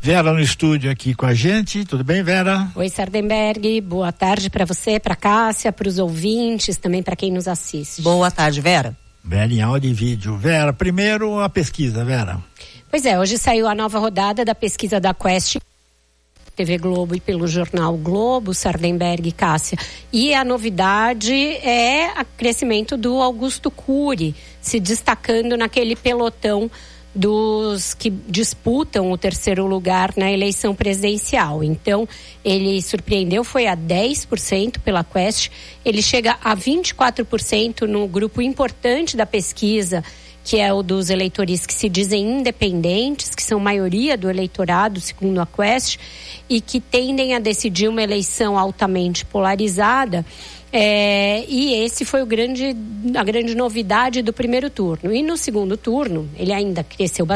Vera no estúdio aqui com a gente. Tudo bem, Vera? Oi, Sardenberg. Boa tarde para você, para Cássia, para os ouvintes, também para quem nos assiste. Boa tarde, Vera. Vera em áudio e vídeo. Vera, primeiro a pesquisa, Vera. Pois é, hoje saiu a nova rodada da pesquisa da Quest, TV Globo e pelo jornal Globo, Sardenberg e Cássia. E a novidade é o crescimento do Augusto Cury, se destacando naquele pelotão dos que disputam o terceiro lugar na eleição presidencial. Então, ele surpreendeu, foi a 10% pela Quest, ele chega a 24% no grupo importante da pesquisa, que é o dos eleitores que se dizem independentes, que são maioria do eleitorado, segundo a Quest, e que tendem a decidir uma eleição altamente polarizada. E esse foi a grande novidade do primeiro turno. E no segundo turno, ele ainda cresceu bastante.